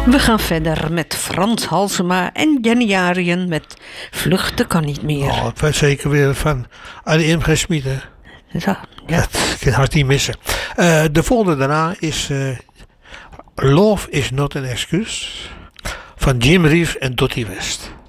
We gaan verder met Frans Halsema en Jenny Arjen met Vluchten kan niet meer. Oh, het was zeker weer van Annie Imgesmieden. Ja. Dat kan hard niet missen. De volgende daarna is Love is not an excuse van Jim Reeves en Dottie West.